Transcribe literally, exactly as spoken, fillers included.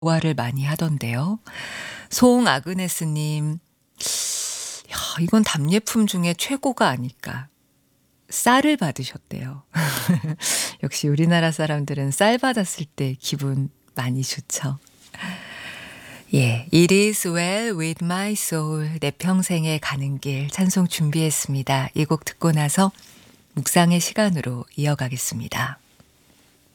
좋아를 많이 하던데요. 송아그네스님, 야, 이건 답례품 중에 최고가 아닐까. 쌀을 받으셨대요. 역시 우리나라 사람들은 쌀 받았을 때 기분 많이 좋죠. 예, It is well with my soul. 내 평생에 가는 길 찬송 준비했습니다. 이 곡 듣고 나서 묵상의 시간으로 이어가겠습니다.